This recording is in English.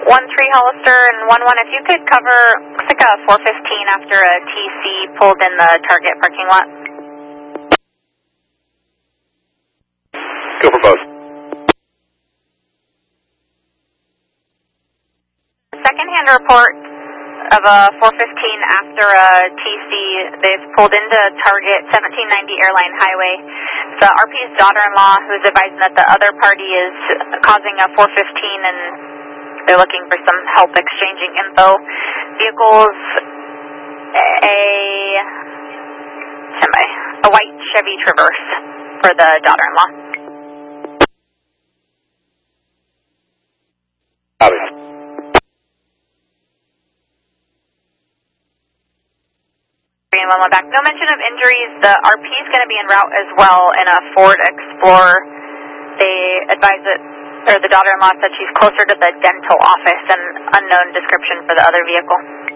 Hollister and 1-1, if you could cover, looks like a 415 after a TC pulled in the Target parking lot. Go for both. Second-hand report of a 415 after a TC. They've pulled into Target, 1790 Airline Highway. The RP's daughter-in-law who's advising that the other party is causing a 415 and they're looking for some help exchanging info. Vehicles, a white Chevy Traverse for the daughter-in-law. Copy. Back. No mention of injuries. The RP is going to be en route as well in a Ford Explorer. They advise that, or the daughter-in-law said she's closer to the dental office, and unknown description for the other vehicle.